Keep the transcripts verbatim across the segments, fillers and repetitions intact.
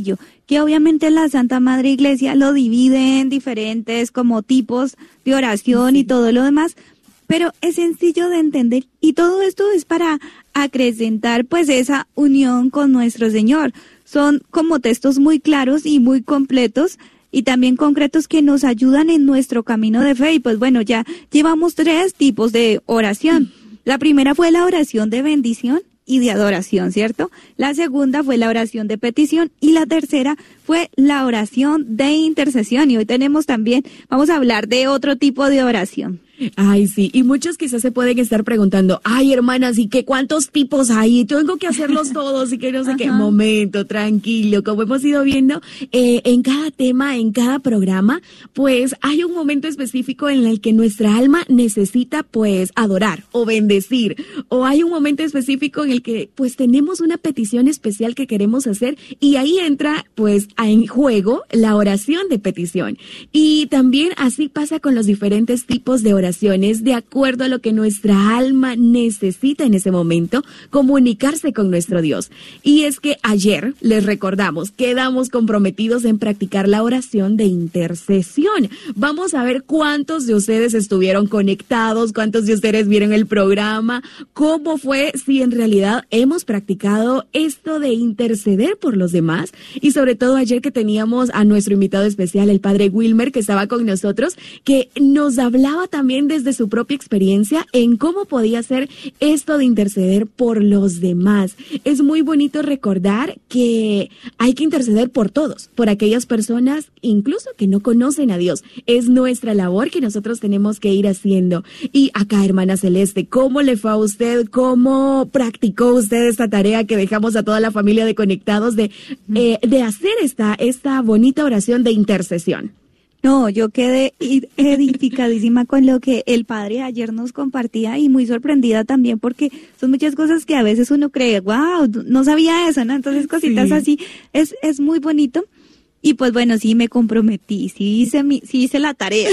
sencillo, que obviamente la Santa Madre Iglesia lo divide en diferentes como tipos de oración sí. y todo lo demás, pero es sencillo de entender y todo esto es para acrecentar pues esa unión con nuestro Señor. Son como textos muy claros y muy completos y también concretos que nos ayudan en nuestro camino de fe. Y pues bueno, ya llevamos tres tipos de oración. La primera fue la oración de bendición y de adoración, ¿cierto? La segunda fue la oración de petición y la tercera fue la oración de intercesión. Y hoy tenemos también, vamos a hablar de otro tipo de oración. Ay, sí, y muchos quizás se pueden estar preguntando, ay, hermanas, ¿y qué cuántos tipos hay? Tengo que hacerlos todos y que no sé Ajá. qué. Momento, tranquilo, como hemos ido viendo, eh, en cada tema, en cada programa, pues hay un momento específico en el que nuestra alma necesita, pues, adorar o bendecir, o hay un momento específico en el que, pues, tenemos una petición especial que queremos hacer y ahí entra, pues, en juego la oración de petición. Y también así pasa con los diferentes tipos de oración. Oraciones de acuerdo a lo que nuestra alma necesita en ese momento, comunicarse con nuestro Dios. Y es que ayer les recordamos, quedamos comprometidos en practicar la oración de intercesión. Vamos a ver cuántos de ustedes estuvieron conectados, cuántos de ustedes vieron el programa, cómo fue, si en realidad hemos practicado esto de interceder por los demás. Y sobre todo ayer que teníamos a nuestro invitado especial, el padre Wilmer, que estaba con nosotros, que nos hablaba también desde su propia experiencia en cómo podía ser esto de interceder por los demás. Es muy bonito recordar que hay que interceder por todos, por aquellas personas incluso que no conocen a Dios. Es nuestra labor que nosotros tenemos que ir haciendo. Y acá, hermana Celeste, ¿cómo le fue a usted? ¿Cómo practicó usted esta tarea que dejamos a toda la familia de Conectados de, eh, de hacer esta, esta bonita oración de intercesión? No, yo quedé edificadísima con lo que el padre ayer nos compartía y muy sorprendida también porque son muchas cosas que a veces uno cree, wow, no sabía eso, ¿no? Entonces cositas sí. así, es, es muy bonito. Y pues bueno, sí me comprometí, sí hice mi, sí hice la tarea,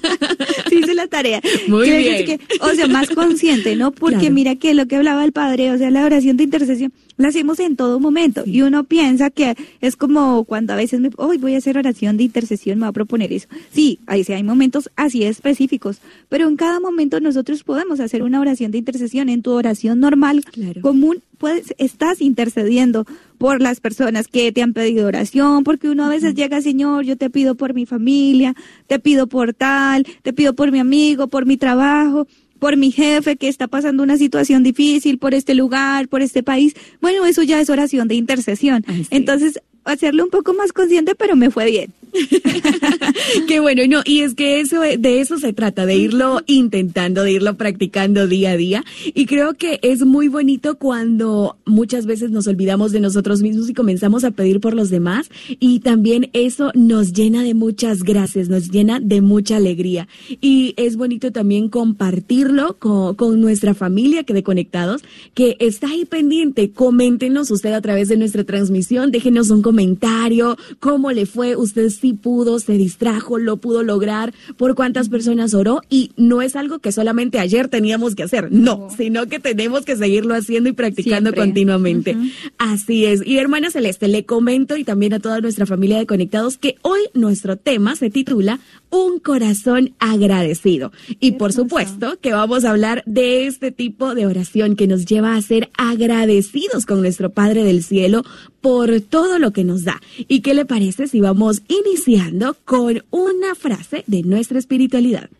sí hice la tarea. Muy Quiero bien. decir que, o sea, más consciente, ¿no? Porque Claro. mira que lo que hablaba el padre, o sea, la oración de intercesión, la hacemos en todo momento. Sí. Y uno piensa que es como cuando a veces me, hoy voy a hacer oración de intercesión, me voy a proponer eso. Sí, ahí sí hay momentos así específicos, pero en cada momento nosotros podemos hacer una oración de intercesión. En tu oración normal, claro. común, puedes, estás intercediendo por las personas que te han pedido oración, porque uno a veces uh-huh. llega, Señor, yo te pido por mi familia, te pido por tal, te pido por mi amigo, por mi trabajo, por mi jefe que está pasando una situación difícil, por este lugar, por este país. Bueno, eso ya es oración de intercesión. Ay, sí. Entonces, hacerlo un poco más consciente, pero me fue bien. Qué bueno, no, y es que eso, de eso se trata, de irlo intentando, de irlo practicando día a día, y creo que es muy bonito cuando muchas veces nos olvidamos de nosotros mismos y comenzamos a pedir por los demás, y también eso nos llena de muchas gracias, nos llena de mucha alegría, y es bonito también compartirlo con, con nuestra familia que de Conectados, que está ahí pendiente. Coméntenos usted a través de nuestra transmisión, déjenos un comentario, cómo le fue, usted sí pudo, se distrajo, lo pudo lograr, por cuántas personas oró, y no es algo que solamente ayer teníamos que hacer, no, sino que tenemos que seguirlo haciendo y practicando Siempre. continuamente. Uh-huh. Así es. Y hermana Celeste, le comento y también a toda nuestra familia de Conectados que hoy nuestro tema se titula Un corazón agradecido. Y por supuesto que vamos a hablar de este tipo de oración que nos lleva a ser agradecidos con nuestro Padre del Cielo por todo lo que nos da. ¿Y qué le parece si vamos iniciando con una frase de nuestra espiritualidad?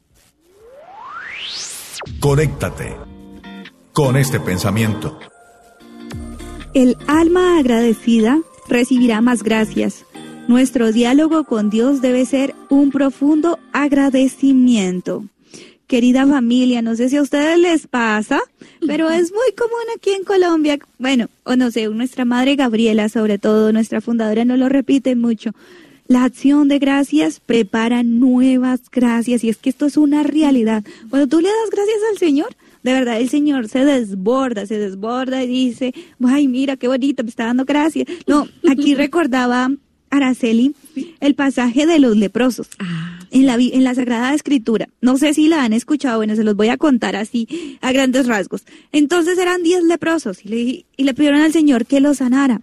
Conéctate con este pensamiento. El alma agradecida recibirá más gracias. Nuestro diálogo con Dios debe ser un profundo agradecimiento. Querida familia, no sé si a ustedes les pasa, pero es muy común aquí en Colombia. Bueno, o no sé, nuestra madre Gabriela, sobre todo, nuestra fundadora, nos lo repite mucho. La acción de gracias prepara nuevas gracias, y es que esto es una realidad. Cuando tú le das gracias al Señor, de verdad el Señor se desborda, se desborda y dice, ay, mira qué bonito, me está dando gracias. No, aquí recordaba Araceli el pasaje de los leprosos ah, en la en la Sagrada Escritura. No sé si la han escuchado, bueno, se los voy a contar así a grandes rasgos. Entonces eran diez leprosos y le, y le pidieron al Señor que los sanara.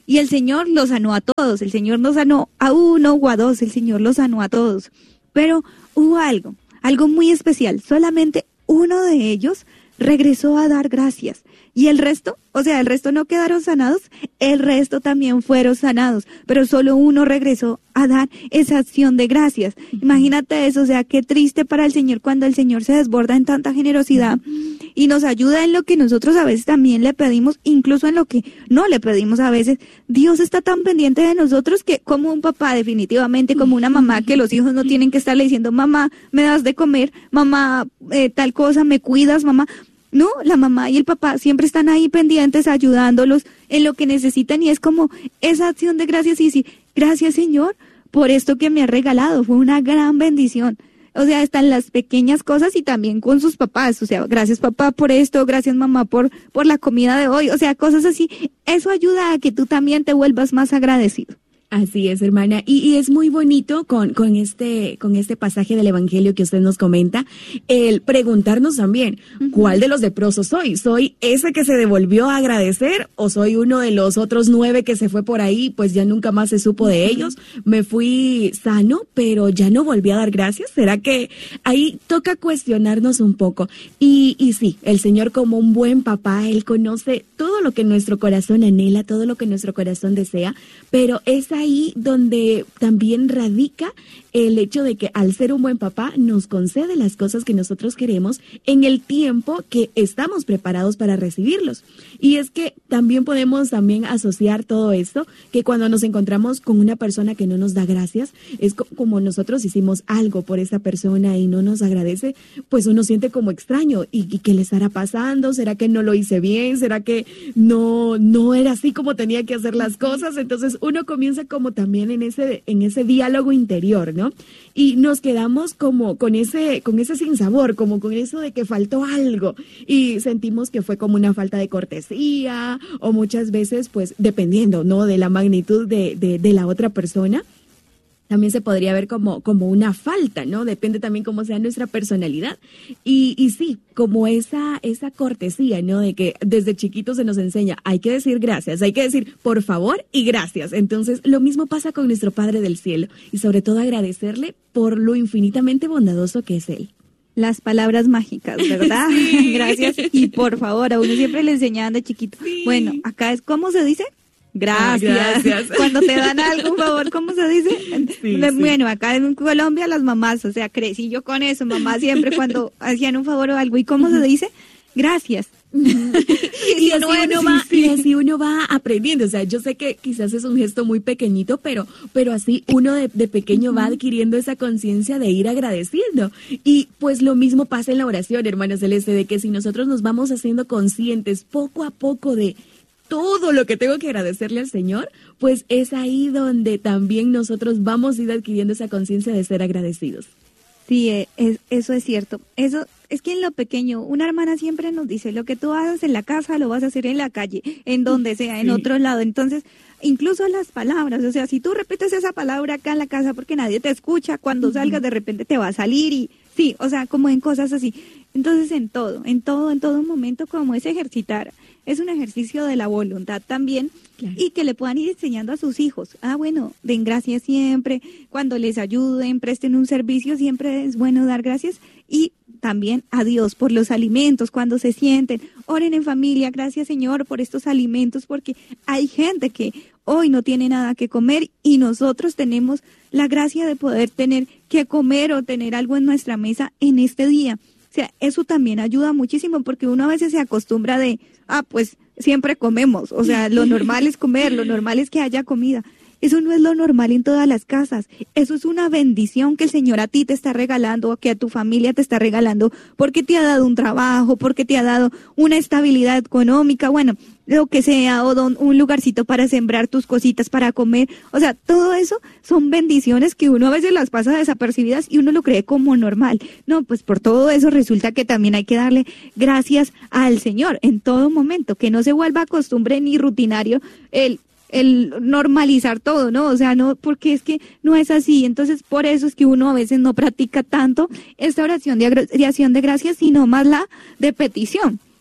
y el Señor los sanó a todos, el Señor no sanó a uno o a dos, el Señor los sanó a todos. Pero hubo algo, algo muy especial, solamente uno de ellos regresó a dar gracias. Y el resto, o sea, el resto no quedaron sanados, el resto también fueron sanados, pero solo uno regresó a dar esa acción de gracias. Imagínate eso, o sea, qué triste para el Señor cuando el Señor se desborda en tanta generosidad y nos ayuda en lo que nosotros a veces también le pedimos, incluso en lo que no le pedimos a veces. Dios está tan pendiente de nosotros que como un papá definitivamente, como una mamá, que los hijos no tienen que estarle diciendo, mamá, me das de comer, mamá, eh, tal cosa, me cuidas, mamá. No, la mamá y el papá siempre están ahí pendientes, ayudándolos en lo que necesitan, y es como esa acción de gracias y decir, gracias Señor por esto que me has regalado, fue una gran bendición. O sea, están las pequeñas cosas y también con sus papás, o sea, gracias papá por esto, gracias mamá por, por la comida de hoy, o sea, cosas así. Eso ayuda a que tú también te vuelvas más agradecido. Así es, hermana, y, y es muy bonito con, con este, con este pasaje del Evangelio que usted nos comenta, el preguntarnos también, uh-huh. ¿cuál de los leprosos soy? ¿Soy ese que se devolvió a agradecer o soy uno de los otros nueve que se fue por ahí, pues ya nunca más se supo de uh-huh. ellos? Me fui sano, pero ya no volví a dar gracias. ¿Será que ahí toca cuestionarnos un poco? Y, y sí, el Señor como un buen papá, Él conoce todo lo que nuestro corazón anhela, todo lo que nuestro corazón desea, pero esa ahí donde también radica el hecho de que al ser un buen papá nos concede las cosas que nosotros queremos en el tiempo que estamos preparados para recibirlos. Y es que también podemos también asociar todo esto, que cuando nos encontramos con una persona que no nos da gracias, es co- como nosotros hicimos algo por esa persona y no nos agradece, pues uno siente como extraño. ¿Y, y qué le estará pasando? ¿Será que no lo hice bien? ¿Será que no, no era así como tenía que hacer las cosas? Entonces uno comienza como también en ese, en ese diálogo interior, ¿no? Y nos quedamos como con ese, con ese sinsabor, como con eso de que faltó algo y sentimos que fue como una falta de cortesía o muchas veces, pues, dependiendo, ¿no? De la magnitud de, de, de la otra persona, también se podría ver como, como una falta, ¿no? Depende también cómo sea nuestra personalidad. Y, y sí, como esa, esa cortesía, ¿no? De que desde chiquitos se nos enseña, hay que decir gracias, hay que decir por favor y gracias. Entonces, lo mismo pasa con nuestro Padre del Cielo y sobre todo agradecerle por lo infinitamente bondadoso que es Él. Las palabras mágicas, ¿verdad? Sí. Gracias y por favor, a uno siempre le enseñaban de chiquito. Sí. Bueno, acá es, ¿cómo se dice? Gracias. Ah, gracias. Cuando te dan algo, por favor, ¿cómo se dice? Sí, bueno, sí. Acá en Colombia las mamás, o sea, crecí yo con eso, mamá siempre cuando hacían un favor o algo, ¿y cómo uh-huh. se dice? Gracias. Uh-huh. y, y, así uno va, sí, sí. y así uno va aprendiendo, o sea, yo sé que quizás es un gesto muy pequeñito, pero, pero así uno de, de pequeño uh-huh. va adquiriendo esa conciencia de ir agradeciendo. Y pues lo mismo pasa en la oración, hermano Celeste, de que si nosotros nos vamos haciendo conscientes poco a poco de todo lo que tengo que agradecerle al Señor, pues es ahí donde también nosotros vamos a ir adquiriendo esa conciencia de ser agradecidos. Sí, es, eso es cierto. Eso es que en lo pequeño, una hermana siempre nos dice, lo que tú haces en la casa lo vas a hacer en la calle, en donde sea, en sí. otro lado. Entonces, incluso las palabras, o sea, si tú repites esa palabra acá en la casa porque nadie te escucha, cuando uh-huh. salgas de repente te va a salir y sí, o sea, como en cosas así. Entonces, en todo, en todo, en todo momento, como es ejercitar. Es un ejercicio de la voluntad también, claro. y que le puedan ir enseñando a sus hijos. Ah, bueno, den gracias siempre, cuando les ayuden, presten un servicio, siempre es bueno dar gracias. Y también a Dios por los alimentos, cuando se sienten, oren en familia, gracias Señor por estos alimentos, porque hay gente que hoy no tiene nada que comer y nosotros tenemos la gracia de poder tener que comer o tener algo en nuestra mesa en este día. O sea, eso también ayuda muchísimo porque uno a veces se acostumbra de, ah, pues siempre comemos, o sea, lo normal es comer, lo normal es que haya comida. Eso no es lo normal en todas las casas. Eso es una bendición que el Señor a ti te está regalando, o que a tu familia te está regalando, porque te ha dado un trabajo, porque te ha dado una estabilidad económica, bueno, lo que sea, o don, un lugarcito para sembrar tus cositas para comer. O sea, todo eso son bendiciones que uno a veces las pasa desapercibidas y uno lo cree como normal. No, pues por todo eso resulta que también hay que darle gracias al Señor en todo momento, que no se vuelva costumbre ni rutinario el el normalizar todo, ¿no? O sea, no, porque es que no es así. Entonces, por eso es que uno a veces no practica tanto esta oración de acción de gracias, sino más la de petición.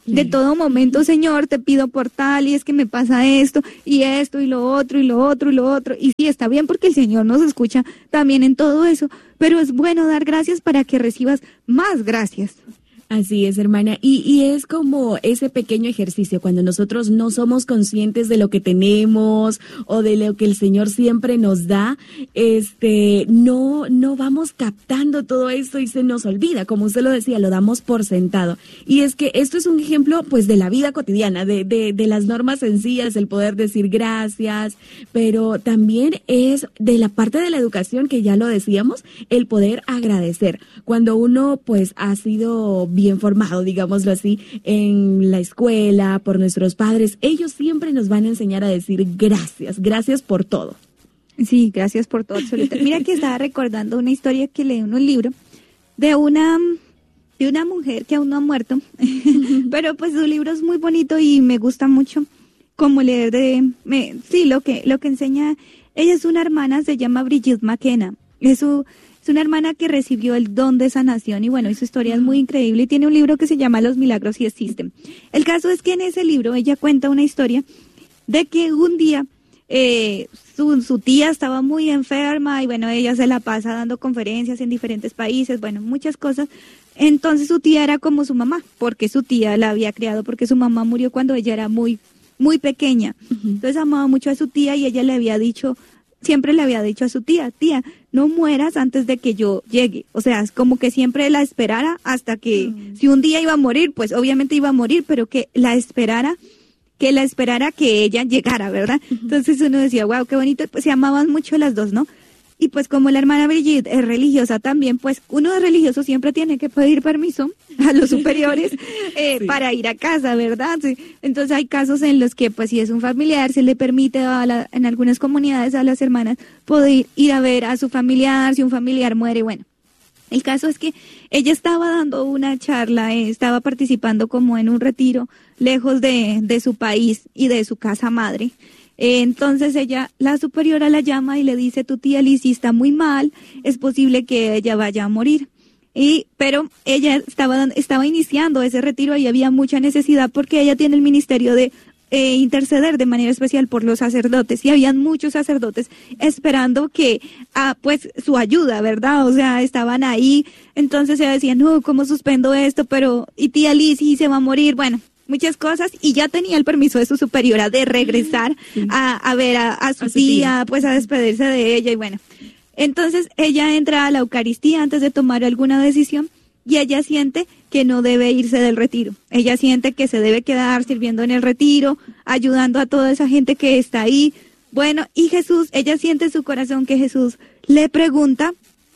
De todo momento, Señor, te pido por tal, y es que me pasa esto, y esto, y lo otro, y lo otro, y lo otro. Y sí, está bien porque el Señor nos escucha también en todo eso, pero es bueno dar gracias para que recibas más gracias. Así es, hermana, y, y es como ese pequeño ejercicio cuando nosotros no somos conscientes de lo que tenemos o de lo que el Señor siempre nos da, este, no, no vamos captando todo esto y se nos olvida, como usted lo decía, lo damos por sentado. Y es que esto es un ejemplo, pues, de la vida cotidiana, de, de, de las normas sencillas, el poder decir gracias, pero también es de la parte de la educación que ya lo decíamos, el poder agradecer. Cuando uno, pues, ha sido bien formado, digámoslo así, en la escuela, por nuestros padres, ellos siempre nos van a enseñar a decir gracias, gracias por todo. Sí, gracias por todo, absolutamente. Mira que estaba recordando una historia que leí en un libro de una, de una mujer que aún no ha muerto, pero pues su libro es muy bonito y me gusta mucho como leer de, me, sí, lo que, lo que enseña. Ella es una hermana, se llama Brigitte McKenna, es su Es una hermana que recibió el don de sanación y bueno, y su historia es muy increíble y tiene un libro que se llama Los milagros sí existen. El caso es que en ese libro ella cuenta una historia de que un día eh, su, su tía estaba muy enferma y bueno, ella se la pasa dando conferencias en diferentes países, bueno, muchas cosas. Entonces su tía era como su mamá, porque su tía la había criado, porque su mamá murió cuando ella era muy, muy pequeña. Uh-huh. Entonces amaba mucho a su tía y ella le había dicho... siempre le había dicho a su tía, tía, no mueras antes de que yo llegue. O sea, es como que siempre la esperara hasta que, mm. si un día iba a morir, pues obviamente iba a morir, pero que la esperara, que la esperara que ella llegara, ¿verdad? Uh-huh. Entonces uno decía, wow, qué bonito, pues se amaban mucho las dos, ¿no? Y pues como la hermana Brigitte es religiosa también, pues uno de religioso siempre tiene que pedir permiso a los superiores eh, sí. para ir a casa, ¿verdad? Sí. Entonces hay casos en los que pues si es un familiar se le permite a la, en algunas comunidades a las hermanas poder ir a ver a su familiar, si un familiar muere, bueno. El caso es que ella estaba dando una charla, eh, estaba participando como en un retiro lejos de, de su país y de su casa madre. Entonces ella, la superiora la llama y le dice, tu tía Lizzie está muy mal, es posible que ella vaya a morir. Y, pero ella estaba, estaba iniciando ese retiro y había mucha necesidad porque ella tiene el ministerio de eh, interceder de manera especial por los sacerdotes y habían muchos sacerdotes esperando que, ah, pues su ayuda, ¿verdad? O sea, estaban ahí, entonces ella decía, no, ¿cómo suspendo esto? Pero, y tía Lizzie se va a morir, bueno. Muchas cosas y ya tenía el permiso de su superiora de regresar sí. a, a ver a, a, su, a su tía, tía, pues a despedirse de ella y bueno. Entonces ella entra a la Eucaristía antes de tomar alguna decisión y ella siente que no debe irse del retiro. Ella siente que se debe quedar sirviendo en el retiro, ayudando a toda esa gente que está ahí. Bueno, y Jesús, ella siente en su corazón que Jesús le pregunta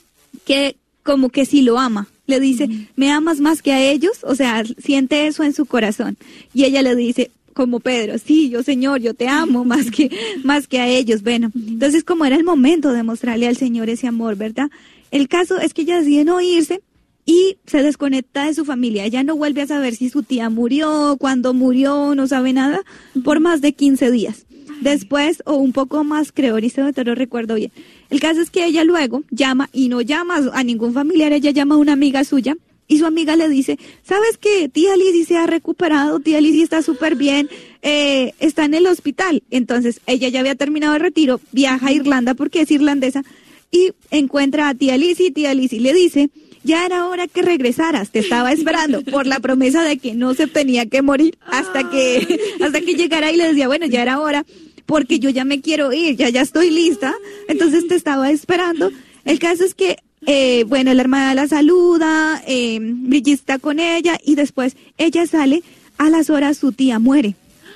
que como que si lo ama. Le dice, ¿me amas más que a ellos? O sea, siente eso en su corazón. Y ella le dice, como Pedro, sí, yo Señor, yo te amo más que, más que a ellos. Bueno, entonces como era el momento de mostrarle al Señor ese amor, ¿verdad? El caso es que ella decide no irse y se desconecta de su familia. Ella no vuelve a saber si su tía murió, cuándo murió, no sabe nada, por más de quince días. Después, o un poco más, creo, ahorita no lo recuerdo bien. El caso es que ella luego llama, y no llama a ningún familiar, ella llama a una amiga suya, y su amiga le dice, ¿sabes qué? Tía Lizzie se ha recuperado, tía Lizzie está súper bien, eh, está en el hospital. Entonces, ella ya había terminado el retiro, viaja a Irlanda, porque es irlandesa, y encuentra a tía Lizzie, tía Lizzie le dice, ya era hora que regresaras, te estaba esperando por la promesa de que no se tenía que morir hasta que, hasta que llegara y le decía, bueno, ya era hora, porque yo ya me quiero ir, ya ya estoy lista, entonces te estaba esperando. El caso es que, eh, bueno, la hermana la saluda, eh, Brigitte está con ella y después ella sale, a las horas su tía muere.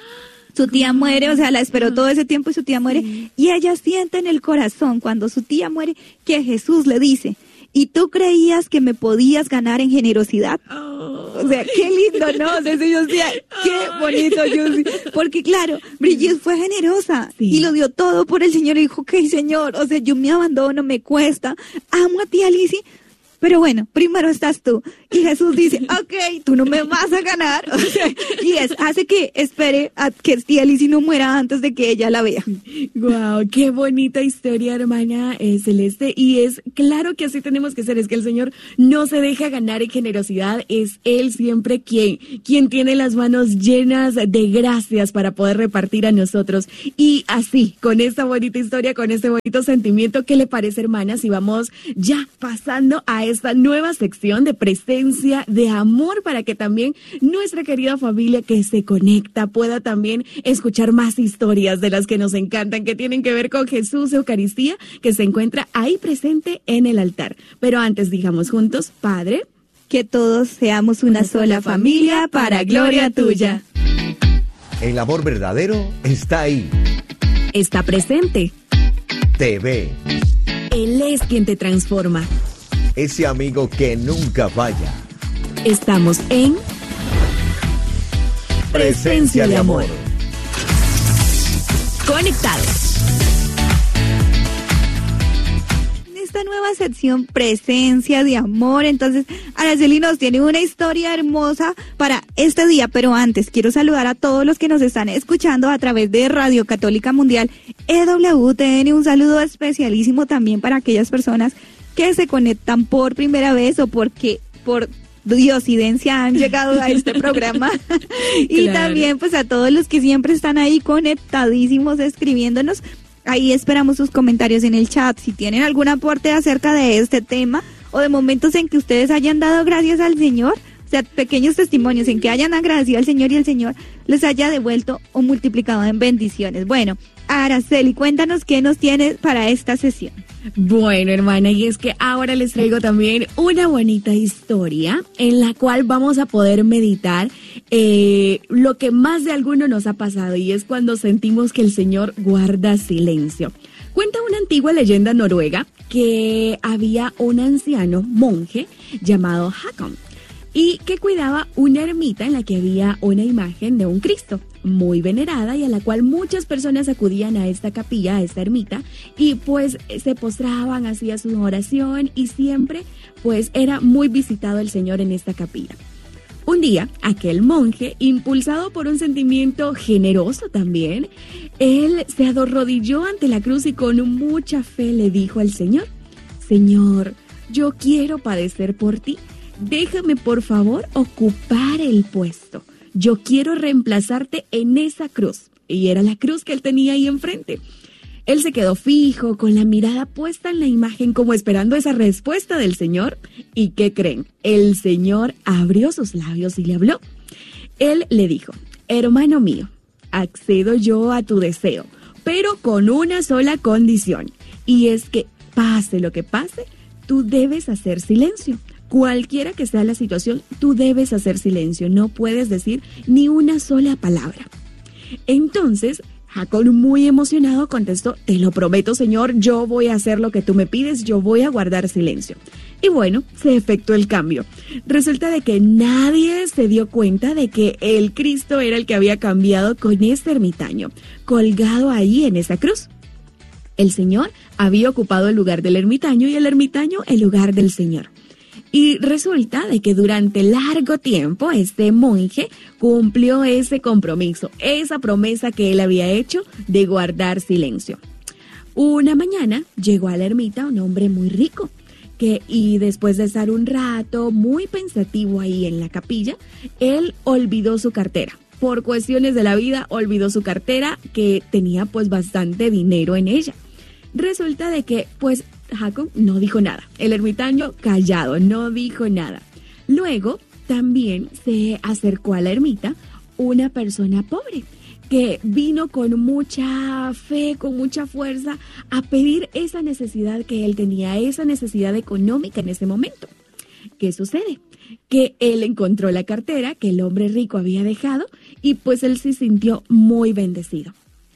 Su tía muere, o sea, la esperó todo ese tiempo y su tía muere. Y ella siente en el corazón, cuando su tía muere, que Jesús le dice, ¿y tú creías que me podías ganar en generosidad? O sea, qué lindo, ¿no? O sea, yo decía, qué bonito, yo, porque claro, Brigitte fue generosa sí. y lo dio todo por el Señor y dijo, ok, Señor, o sea, yo me abandono, me cuesta, amo a tía Lizzie, pero bueno, primero estás tú. Y Jesús dice, ok, tú no me vas a ganar. O sea, y es, hace que espere a que tía Lizzy no muera antes de que ella la vea. Wow, qué bonita historia, hermana eh, Celeste. Y es claro que así tenemos que ser. Es que el Señor no se deja ganar en generosidad. Es Él siempre quien, quien tiene las manos llenas de gracias para poder repartir a nosotros. Y así, con esta bonita historia, con este bonito sentimiento, ¿qué le parece, hermana? Si vamos ya pasando a esta nueva sección de presencia de amor, para que también nuestra querida familia que se conecta pueda también escuchar más historias de las que nos encantan, que tienen que ver con Jesús Eucaristía, que se encuentra ahí presente en el altar. Pero antes digamos juntos, Padre, que todos seamos una, una sola familia para gloria tuya. El amor verdadero está ahí. Está presente. Te ve. Él es quien te transforma. Ese amigo que nunca falla. Estamos en Presencia de Amor. Conectados. En esta nueva sección, Presencia de Amor, entonces Araceli nos tiene una historia hermosa para este día, pero antes quiero saludar a todos los que nos están escuchando a través de Radio Católica Mundial E W T N, un saludo especialísimo también para aquellas personas que se conectan por primera vez o porque por diosidencia han llegado a este programa. Y claro, también pues a todos los que siempre están ahí conectadísimos escribiéndonos. Ahí esperamos sus comentarios en el chat. Si tienen algún aporte acerca de este tema o de momentos en que ustedes hayan dado gracias al Señor, o sea, pequeños testimonios en que hayan agradecido al Señor y el Señor les haya devuelto o multiplicado en bendiciones. Bueno, Araceli, cuéntanos qué nos tienes para esta sesión. Bueno, hermana, y es que ahora les traigo también una bonita historia en la cual vamos a poder meditar eh, lo que más de alguno nos ha pasado, y es cuando sentimos que el Señor guarda silencio. Cuenta una antigua leyenda noruega que había un anciano monje llamado Hakon, y que cuidaba una ermita en la que había una imagen de un Cristo muy venerada, y a la cual muchas personas acudían a esta capilla, a esta ermita, y pues se postraban, hacían su oración, y siempre pues era muy visitado el Señor en esta capilla. Un día, aquel monje, impulsado por un sentimiento generoso también, él se arrodilló ante la cruz y con mucha fe le dijo al Señor: Señor, yo quiero padecer por ti. Déjame por favor ocupar el puesto. Yo quiero reemplazarte en esa cruz. Y era la cruz que él tenía ahí enfrente. Él se quedó fijo, con la mirada puesta en la imagen, como esperando esa respuesta del Señor. ¿Y qué creen? El Señor abrió sus labios y le habló. Él le dijo: hermano mío, accedo yo a tu deseo, pero con una sola condición. Y es que pase lo que pase, tú debes hacer silencio. Cualquiera que sea la situación, tú debes hacer silencio, no puedes decir ni una sola palabra. Entonces, Hakon, muy emocionado, contestó: te lo prometo, Señor, yo voy a hacer lo que tú me pides, yo voy a guardar silencio. Y bueno, se efectuó el cambio. Resulta de que nadie se dio cuenta de que el Cristo era el que había cambiado con este ermitaño, colgado ahí en esa cruz. El Señor había ocupado el lugar del ermitaño y el ermitaño el lugar del Señor. Y resulta de que durante largo tiempo este monje cumplió ese compromiso, esa promesa que él había hecho de guardar silencio. Una mañana llegó a la ermita un hombre muy rico, que, y después de estar un rato muy pensativo ahí en la capilla, él olvidó su cartera. Por cuestiones de la vida, olvidó su cartera, que tenía pues bastante dinero en ella. Resulta de que pues Hakon no dijo nada. El ermitaño callado, no dijo nada. Luego también se acercó a la ermita una persona pobre que vino con mucha fe, con mucha fuerza a pedir esa necesidad que él tenía, esa necesidad económica en ese momento. ¿Qué sucede? Que él encontró la cartera que el hombre rico había dejado y pues él se sintió muy bendecido.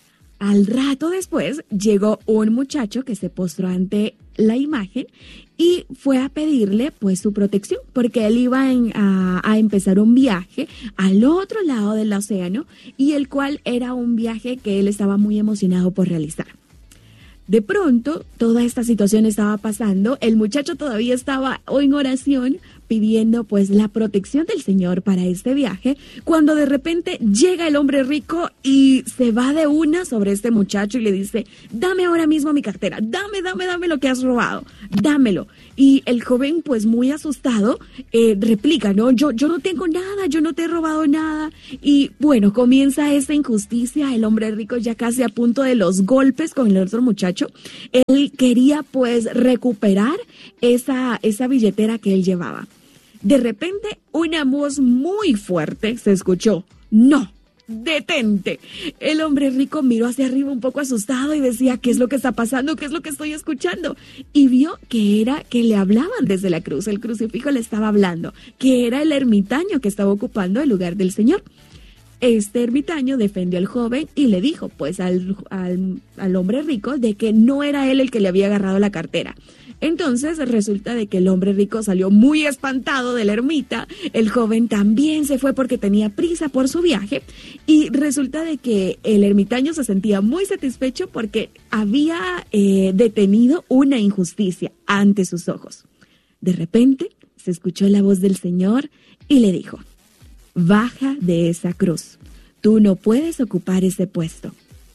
Al rato después llegó un muchacho que se postró ante la imagen y fue a pedirle pues su protección, porque él iba en, a, a empezar un viaje al otro lado del océano, y el cual era un viaje que él estaba muy emocionado por realizar. De pronto, toda esta situación estaba pasando, el muchacho todavía estaba en oración pidiendo pues la protección del Señor para este viaje, cuando de repente llega el hombre rico y se va de una sobre este muchacho y le dice, dame ahora mismo mi cartera, dame, dame, dame lo que has robado, dámelo. Y el joven pues muy asustado eh, replica, no, yo, yo no tengo nada, yo no te he robado nada. Y bueno, comienza esta injusticia, el hombre rico ya casi a punto de los golpes con el otro muchacho. Él quería pues recuperar esa, esa billetera que él llevaba. De repente, una voz muy fuerte se escuchó. ¡No! ¡Detente! El hombre rico miró hacia arriba un poco asustado y decía, ¿qué es lo que está pasando? ¿Qué es lo que estoy escuchando? Y vio que era que le hablaban desde la cruz. El crucifijo le estaba hablando, que era el ermitaño que estaba ocupando el lugar del Señor. Este ermitaño defendió al joven y le dijo, pues, al, al, al hombre rico de que no era él el que le había agarrado la cartera. Entonces resulta de que el hombre rico salió muy espantado de la ermita, el joven también se fue porque tenía prisa por su viaje y resulta de que el ermitaño se sentía muy satisfecho porque había eh, detenido una injusticia ante sus ojos. De repente se escuchó la voz del Señor y le dijo, baja de esa cruz, tú no puedes ocupar ese puesto.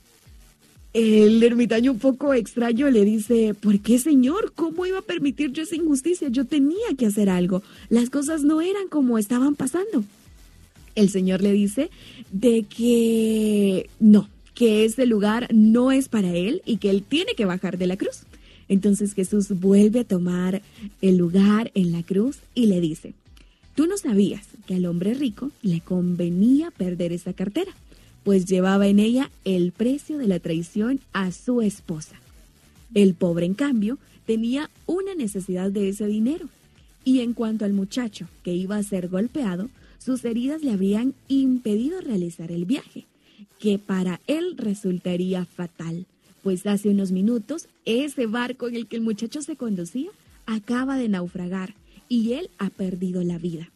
El ermitaño un poco extraño le dice, ¿por qué, Señor? ¿Cómo iba a permitir yo esa injusticia? Yo tenía que hacer algo. Las cosas no eran como estaban pasando. El Señor le dice de que no, que ese lugar no es para él y que él tiene que bajar de la cruz. Entonces Jesús vuelve a tomar el lugar en la cruz y le dice, tú no sabías que al hombre rico le convenía perder esa cartera, pues llevaba en ella el precio de la traición a su esposa. El pobre, en cambio, tenía una necesidad de ese dinero. Y en cuanto al muchacho que iba a ser golpeado, sus heridas le habrían impedido realizar el viaje, que para él resultaría fatal, pues hace unos minutos ese barco en el que el muchacho se conducía acaba de naufragar y él ha perdido la vida.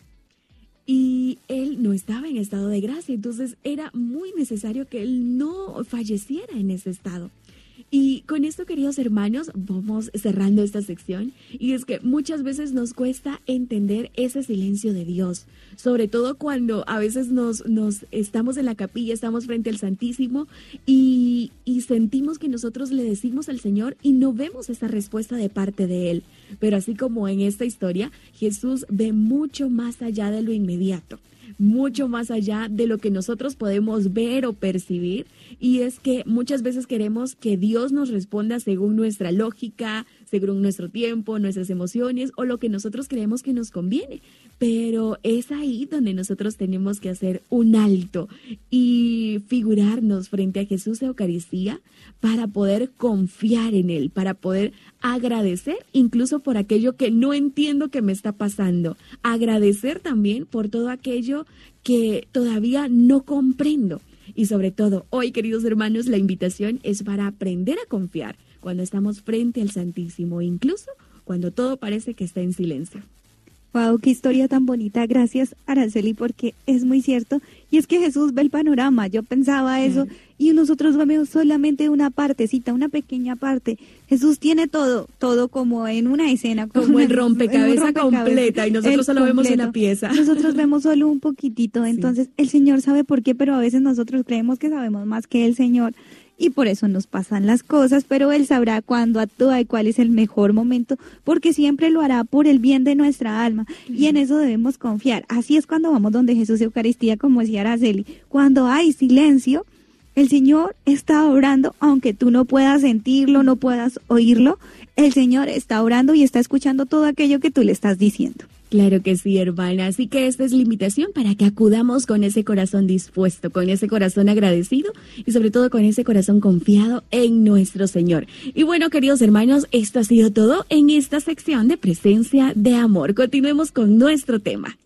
Y él no estaba en estado de gracia, entonces era muy necesario que él no falleciera en ese estado. Y con esto, queridos hermanos, vamos cerrando esta sección. Y es que muchas veces nos cuesta entender ese silencio de Dios, sobre todo cuando a veces nos, nos estamos en la capilla, estamos frente al Santísimo y, y sentimos que nosotros le decimos al Señor y no vemos esa respuesta de parte de Él. Pero así como en esta historia, Jesús ve mucho más allá de lo inmediato, mucho más allá de lo que nosotros podemos ver o percibir, y es que muchas veces queremos que Dios nos responda según nuestra lógica, según nuestro tiempo, nuestras emociones o lo que nosotros creemos que nos conviene, pero es ahí donde nosotros tenemos que hacer un alto y figurarnos frente a Jesús de Eucaristía para poder confiar en Él, para poder agradecer incluso por aquello que no entiendo que me está pasando, agradecer también por todo aquello que todavía no comprendo. Y sobre todo, hoy, queridos hermanos, la invitación es para aprender a confiar cuando estamos frente al Santísimo, incluso cuando todo parece que está en silencio. Wow, qué historia tan bonita. Gracias, Araceli, porque es muy cierto. Y es que Jesús ve el panorama. Yo pensaba eso, claro. Y nosotros vemos solamente una partecita, una pequeña parte. Jesús tiene todo, todo como en una escena. Como, como el rompecabezas completa, y nosotros solo completo. Vemos una pieza. Nosotros vemos solo un poquitito. Entonces, sí. El Señor sabe por qué, pero a veces nosotros creemos que sabemos más que el Señor. Y por eso nos pasan las cosas, pero Él sabrá cuándo actúa y cuál es el mejor momento, porque siempre lo hará por el bien de nuestra alma, y en eso debemos confiar. Así es cuando vamos donde Jesús de Eucaristía, como decía Araceli, cuando hay silencio, el Señor está orando, aunque tú no puedas sentirlo, no puedas oírlo, el Señor está orando y está escuchando todo aquello que tú le estás diciendo. Claro que sí, hermana. Así que esta es la invitación para que acudamos con ese corazón dispuesto, con ese corazón agradecido y sobre todo con ese corazón confiado en nuestro Señor. Y bueno, queridos hermanos, esto ha sido todo en esta sección de Presencia de Amor. Continuemos con nuestro tema.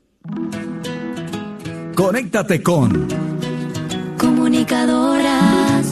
Conéctate con Comunicadoras.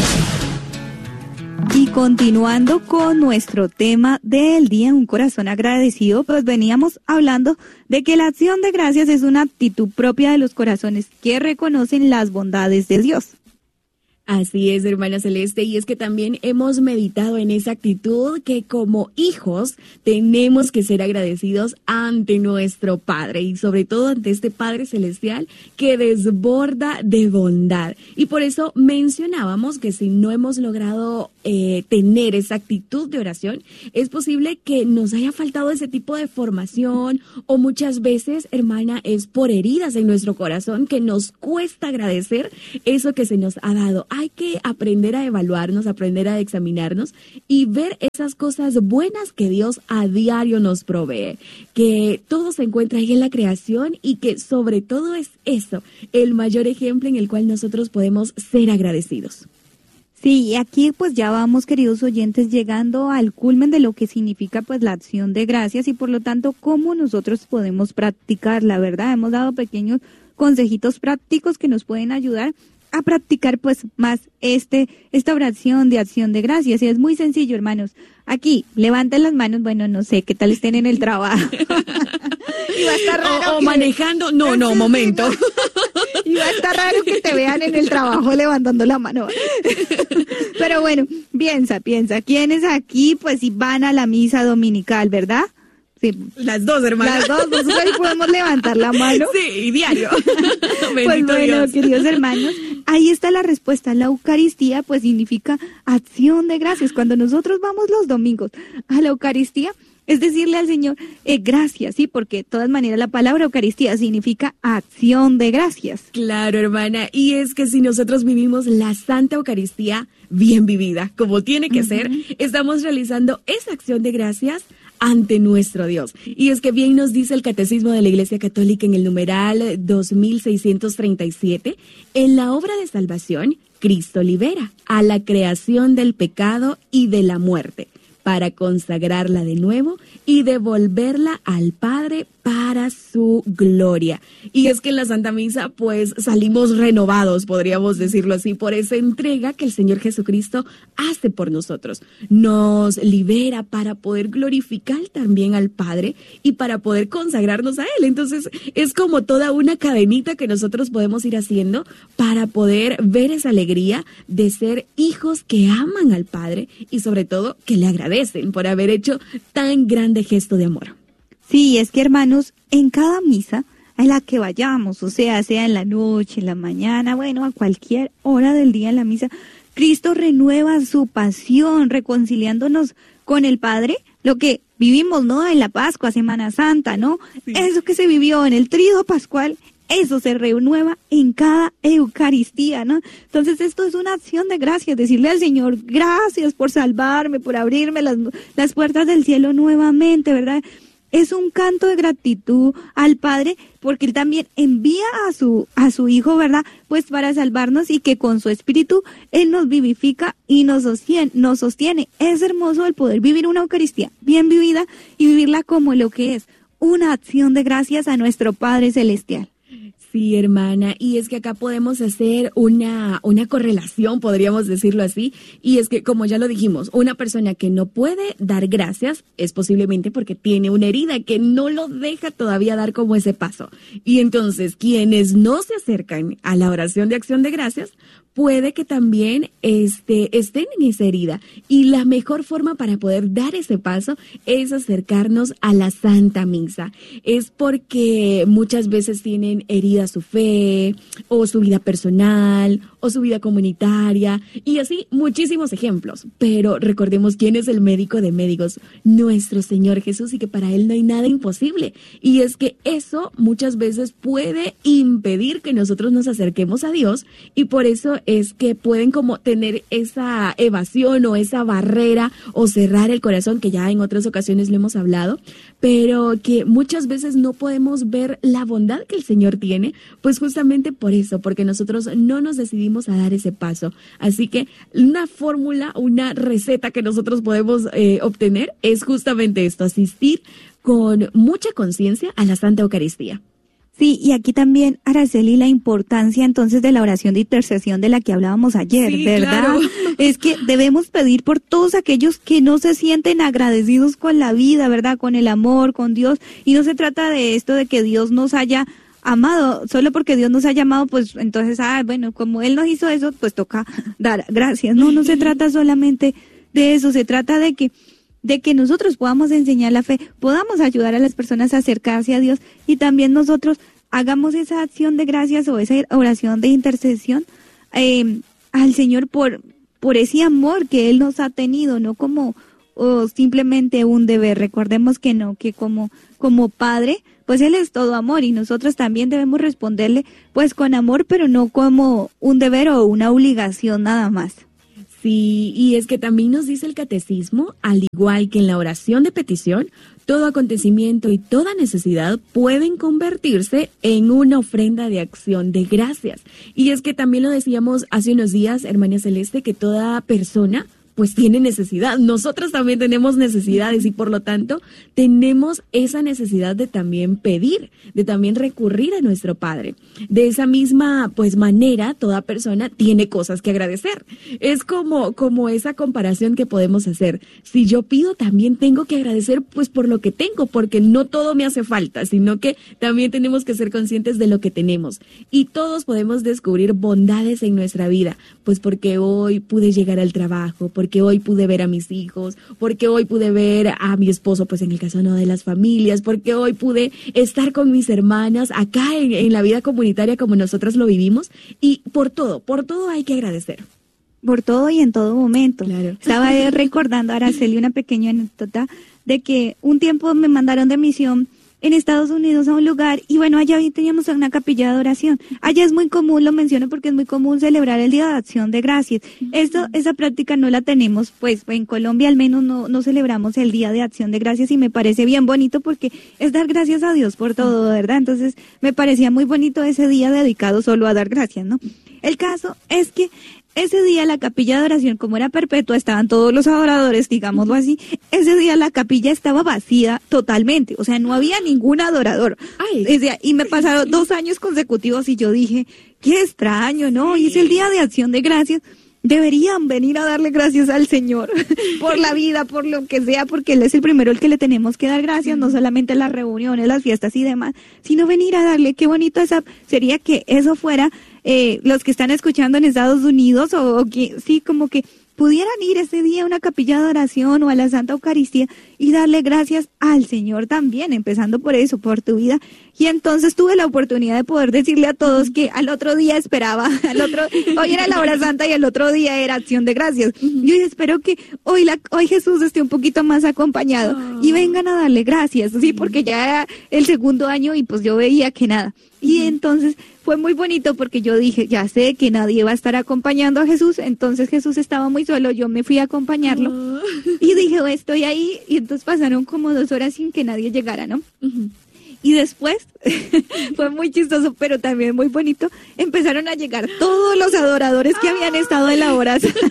Y continuando con nuestro tema del día, un corazón agradecido, pues veníamos hablando de que la acción de gracias es una actitud propia de los corazones que reconocen las bondades de Dios. Así es, hermana Celeste, y es que también hemos meditado en esa actitud que como hijos tenemos que ser agradecidos ante nuestro Padre y sobre todo ante este Padre Celestial que desborda de bondad. Y por eso mencionábamos que si no hemos logrado eh, tener esa actitud de oración, es posible que nos haya faltado ese tipo de formación o muchas veces, hermana, es por heridas en nuestro corazón que nos cuesta agradecer eso que se nos ha dado. Hay que aprender a evaluarnos, aprender a examinarnos y ver esas cosas buenas que Dios a diario nos provee, que todo se encuentra ahí en la creación y que sobre todo es eso, el mayor ejemplo en el cual nosotros podemos ser agradecidos. Sí, y aquí pues ya vamos, queridos oyentes, llegando al culmen de lo que significa pues la acción de gracias y por lo tanto cómo nosotros podemos practicarla, ¿verdad? Hemos dado pequeños consejitos prácticos que nos pueden ayudar a practicar pues más este esta oración de acción de gracias. Y es muy sencillo, hermanos. Aquí, levanten las manos, bueno, no sé, qué tal estén en el trabajo. Y va a estar raro o, o que... manejando, no, no, momento. Y va a estar raro que te vean en el trabajo levantando la mano. Pero bueno, piensa, piensa, ¿quiénes aquí pues si van a la misa dominical, verdad? Sí. Las dos, hermanas. Las dos, nosotros ahí podemos levantar la mano. Sí, diario. Pues bueno, Dios. Queridos hermanos, ahí está la respuesta. La Eucaristía pues significa acción de gracias. Cuando nosotros vamos los domingos a la Eucaristía, es decirle al Señor, eh, gracias, sí, porque de todas maneras la palabra Eucaristía significa acción de gracias. Claro, hermana, y es que si nosotros vivimos la Santa Eucaristía bien vivida, como tiene que uh-huh. ser, estamos realizando esa acción de gracias ante nuestro Dios. Y es que bien nos dice el Catecismo de la Iglesia Católica en el numeral dos mil seiscientos treinta y siete, en la obra de salvación, Cristo libera a la creación del pecado y de la muerte, para consagrarla de nuevo y devolverla al Padre para su gloria. Y es que en la Santa Misa, pues, salimos renovados, podríamos decirlo así, por esa entrega que el Señor Jesucristo hace por nosotros. Nos libera para poder glorificar también al Padre y para poder consagrarnos a Él. Entonces, es como toda una cadenita que nosotros podemos ir haciendo para poder ver esa alegría de ser hijos que aman al Padre y sobre todo que le agradecen por haber hecho tan grande gesto de amor. Sí, es que hermanos, en cada misa a la que vayamos, o sea, sea en la noche, en la mañana, bueno, a cualquier hora del día en la misa, Cristo renueva su pasión, reconciliándonos con el Padre, lo que vivimos, ¿no? En la Pascua, Semana Santa, ¿no? Sí. Eso que se vivió en el Tríodo Pascual, eso se renueva en cada Eucaristía, ¿no? Entonces esto es una acción de gracias, decirle al Señor, gracias por salvarme, por abrirme las, las puertas del cielo nuevamente, ¿verdad? Es un canto de gratitud al Padre porque Él también envía a su a su Hijo, ¿verdad? Pues para salvarnos y que con su Espíritu Él nos vivifica y nos sostiene, nos sostiene. Es hermoso el poder vivir una Eucaristía bien vivida y vivirla como lo que es, una acción de gracias a nuestro Padre Celestial. Sí, hermana, y es que acá podemos hacer una, una correlación, podríamos decirlo así, y es que, como ya lo dijimos, una persona que no puede dar gracias es posiblemente porque tiene una herida que no lo deja todavía dar como ese paso. Y entonces, quienes no se acercan a la oración de acción de gracias, puede que también este, estén en esa herida. Y la mejor forma para poder dar ese paso es acercarnos a la Santa Misa. Es porque muchas veces tienen herida su fe, o su vida personal, o su vida comunitaria, y así muchísimos ejemplos. Pero recordemos quién es el médico de médicos, nuestro Señor Jesús, y que para Él no hay nada imposible. Y es que eso muchas veces puede impedir que nosotros nos acerquemos a Dios, y por eso es que pueden como tener esa evasión o esa barrera o cerrar el corazón, que ya en otras ocasiones lo hemos hablado, pero que muchas veces no podemos ver la bondad que el Señor tiene, pues justamente por eso, porque nosotros no nos decidimos a dar ese paso. Así que una fórmula, una receta que nosotros podemos eh, obtener es justamente esto, asistir con mucha conciencia a la Santa Eucaristía. Sí, y aquí también, Araceli, la importancia entonces de la oración de intercesión de la que hablábamos ayer, sí, ¿verdad? Claro. Es que debemos pedir por todos aquellos que no se sienten agradecidos con la vida, ¿verdad? Con el amor, con Dios. Y no se trata de esto de que Dios nos haya amado, solo porque Dios nos ha llamado, pues entonces, ah, bueno, como Él nos hizo eso, pues toca dar gracias. No, no se trata solamente de eso, se trata de que de que nosotros podamos enseñar la fe, podamos ayudar a las personas a acercarse a Dios y también nosotros hagamos esa acción de gracias o esa oración de intercesión eh, al Señor por, por ese amor que Él nos ha tenido, no como o simplemente un deber. Recordemos que no, que como, como Padre, pues Él es todo amor y nosotros también debemos responderle pues con amor, pero no como un deber o una obligación nada más. Sí, y es que también nos dice el catecismo, al igual que en la oración de petición, todo acontecimiento y toda necesidad pueden convertirse en una ofrenda de acción de gracias. Y es que también lo decíamos hace unos días, hermana Celeste, que toda persona pues tiene necesidad. Nosotros también tenemos necesidades y por lo tanto tenemos esa necesidad de también pedir, de también recurrir a nuestro Padre. De esa misma pues manera, toda persona tiene cosas que agradecer. Es como, como esa comparación que podemos hacer. Si yo pido, también tengo que agradecer pues por lo que tengo, porque no todo me hace falta, sino que también tenemos que ser conscientes de lo que tenemos. Y todos podemos descubrir bondades en nuestra vida, pues porque hoy pude llegar al trabajo, porque porque hoy pude ver a mis hijos, porque hoy pude ver a mi esposo, pues en el caso no de las familias, porque hoy pude estar con mis hermanas acá en, en la vida comunitaria como nosotras lo vivimos, y por todo, por todo hay que agradecer. Por todo y en todo momento. Claro. Estaba recordando a Araceli una pequeña anécdota de que un tiempo me mandaron de misión en Estados Unidos a un lugar y bueno, allá teníamos una capilla de oración. Allá es muy común, lo menciono porque es muy común celebrar el Día de Acción de Gracias. Esto, esa práctica no la tenemos, pues en Colombia al menos no, no celebramos el Día de Acción de Gracias y me parece bien bonito porque es dar gracias a Dios por todo, ¿verdad? Entonces me parecía muy bonito ese día dedicado solo a dar gracias, ¿no? El caso es que ese día la capilla de oración, como era perpetua, estaban todos los adoradores, digámoslo así. Ese día la capilla estaba vacía totalmente, o sea, no había ningún adorador. Ay. O sea, y me pasaron dos años consecutivos y yo dije, qué extraño, ¿no? Y es el Día de Acción de Gracias. Deberían venir a darle gracias al Señor por la vida, por lo que sea, porque Él es el primero el que le tenemos que dar gracias, no solamente en las reuniones, las fiestas y demás, sino venir a darle. Qué bonito esa sería que eso fuera, eh, los que están escuchando en Estados Unidos o, o que sí, como que pudieran ir ese día a una capilla de oración o a la Santa Eucaristía y darle gracias al Señor también, empezando por eso, por tu vida. Y entonces tuve la oportunidad de poder decirle a todos que al otro día esperaba, al otro, hoy era la hora santa y el otro día era Acción de Gracias. Yo espero que hoy la, hoy Jesús esté un poquito más acompañado y vengan a darle gracias, sí, porque ya era el segundo año y pues yo veía que nada. Y entonces fue muy bonito porque yo dije, ya sé que nadie va a estar acompañando a Jesús, entonces Jesús estaba muy solo, yo me fui a acompañarlo oh. y dije, oh, estoy ahí, y entonces pasaron como dos horas sin que nadie llegara, ¿no? Uh-huh. Y después, fue muy chistoso, pero también muy bonito, empezaron a llegar todos los adoradores que habían estado en la hora santa.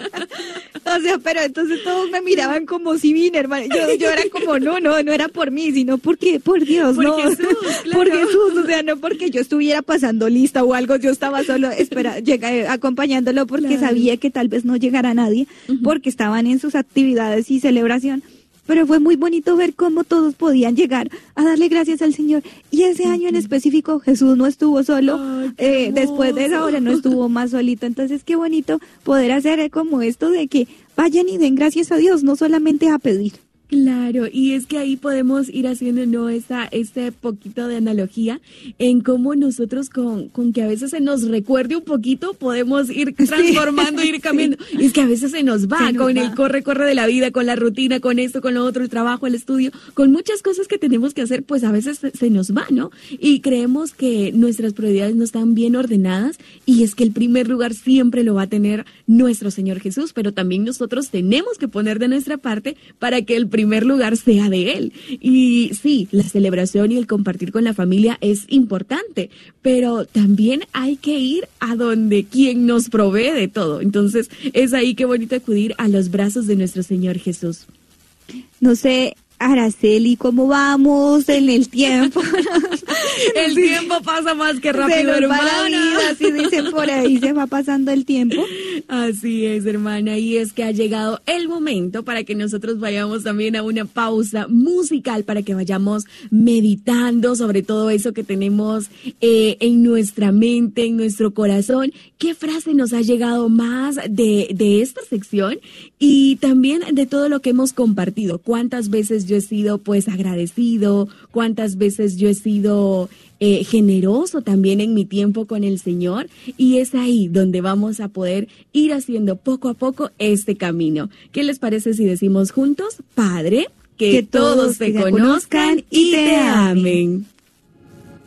O sea, pero entonces todos me miraban como si vine, hermano. Yo, yo era como, no, no, no era por mí, sino porque, por Dios, por no. Jesús, claro. Por Jesús, o sea, no porque yo estuviera pasando lista o algo, yo estaba solo espera, llega, acompañándolo porque claro. sabía que tal vez no llegara nadie, uh-huh. porque estaban en sus actividades y celebración. Pero fue muy bonito ver cómo todos podían llegar a darle gracias al Señor. Y ese año en específico Jesús no estuvo solo, Ay, eh, después de esa hora no estuvo más solito. Entonces qué bonito poder hacer como esto de que vayan y den gracias a Dios, no solamente a pedir. Claro, y es que ahí podemos ir haciendo ¿no? esa, este poquito de analogía en cómo nosotros con, con que a veces se nos recuerde un poquito podemos ir transformando, sí, ir cambiando. Sí. Y es que a veces se nos va se nos con va. el corre, corre de la vida, con la rutina, con esto, con lo otro, el trabajo, el estudio, con muchas cosas que tenemos que hacer, pues a veces se, se nos va, ¿no? Y creemos que nuestras prioridades no están bien ordenadas y es que el primer lugar siempre lo va a tener nuestro Señor Jesús, pero también nosotros tenemos que poner de nuestra parte para que el primer primer lugar sea de Él. Y sí, la celebración y el compartir con la familia es importante, pero también hay que ir a donde quien nos provee de todo. Entonces, es ahí que bonito acudir a los brazos de nuestro Señor Jesús. No sé, Araceli, ¿cómo vamos en el tiempo? El Sí. tiempo pasa más que Se rápido, nos va hermana. la vida, así dicen por ahí, se va pasando el tiempo. Así es, hermana, y es que ha llegado el momento para que nosotros vayamos también a una pausa musical, para que vayamos meditando sobre todo eso que tenemos eh, en nuestra mente, en nuestro corazón. ¿Qué frase nos ha llegado más de, de esta sección? Y también de todo lo que hemos compartido. ¿Cuántas veces yo he sido pues agradecido? ¿Cuántas veces yo he sido eh, generoso también en mi tiempo con el Señor? Y es ahí donde vamos a poder ir haciendo poco a poco este camino. ¿Qué les parece si decimos juntos, Padre, que, Que todos todos te te conozcan y te amen?